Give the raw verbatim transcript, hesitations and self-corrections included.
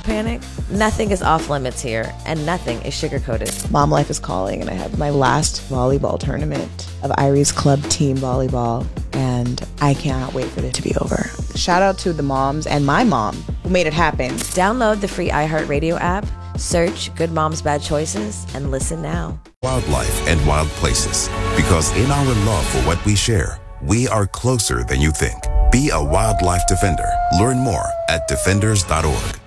panic? Nothing is off limits here, and nothing is sugar-coated. Mom life is calling, and I have my last volleyball tournament of Irie's Club team volleyball, and I cannot wait for it to be over. Shout out to the moms and my mom who made it happen. Download the free iHeartRadio app, search Good Moms Bad Choices, and listen now. Wildlife and wild places, because in our love for what we share, we are closer than you think. Be a wildlife defender. Learn more at defenders dot org.